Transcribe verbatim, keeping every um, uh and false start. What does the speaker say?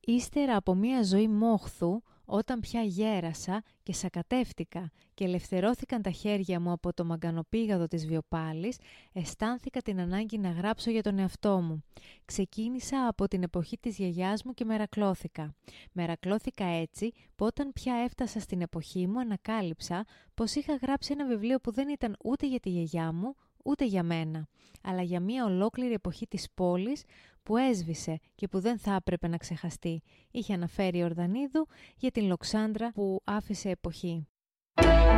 Ύστερα από μία ζωή μόχθου, όταν πια γέρασα και σακατεύτηκα και ελευθερώθηκαν τα χέρια μου από το μαγκανοπήγαδο της βιοπάλης, αισθάνθηκα την ανάγκη να γράψω για τον εαυτό μου. Ξεκίνησα από την εποχή της γιαγιάς μου και μερακλώθηκα. Μερακλώθηκα έτσι που όταν πια έφτασα στην εποχή μου ανακάλυψα πως είχα γράψει ένα βιβλίο που δεν ήταν ούτε για τη γιαγιά μου, ούτε για μένα, αλλά για μια ολόκληρη εποχή της πόλης που έσβησε και που δεν θα έπρεπε να ξεχαστεί. Είχε αναφέρει ο Ορδανίδου για την Λοξάνδρα που άφησε εποχή.